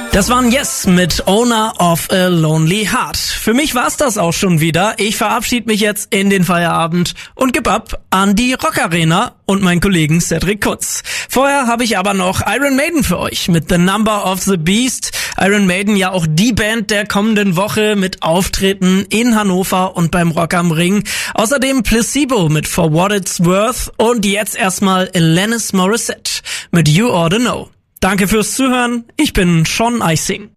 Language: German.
Das waren Yes mit Owner of a Lonely Heart. Für mich war's das auch schon wieder. Ich verabschiede mich jetzt in den Feierabend und gebe ab an die Rock Arena und meinen Kollegen Cedric Kutz. Vorher habe ich aber noch Iron Maiden für euch mit The Number of the Beast. Iron Maiden ja auch die Band der kommenden Woche mit Auftritten in Hannover und beim Rock am Ring. Außerdem Placebo mit For What It's Worth und jetzt erstmal Alanis Morissette mit You Oughta Know. Danke fürs Zuhören, ich bin Sean Eising.